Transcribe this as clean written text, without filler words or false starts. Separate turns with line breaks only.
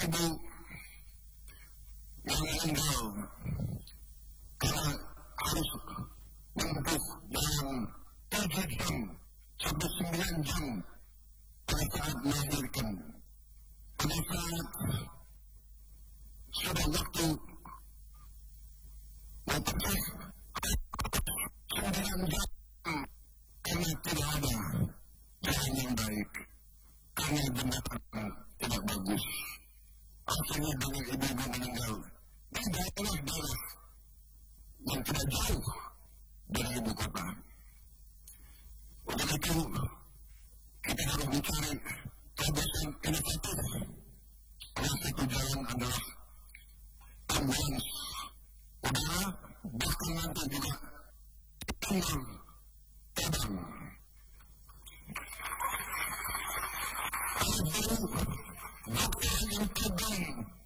ibu yang meninggal karena harus menempuh dalam 7 jam sampai 9 jam pada saat melahirkan. Pada saat sudah waktu mempercayai 9 jam karena tidak ada jalan yang baik, karena pendapatan tidak bagus. Akhirnya dengan ibu-ibu meninggal di daerah-daerah yang tidak jauh dari ibu kota. Untuk itu, kita harus mencari terobosan inovatif. Salah satu jalan adalah ambulans udara, bahkan nanti juga tinggal terbang. Kalau dulu dokter yang terbang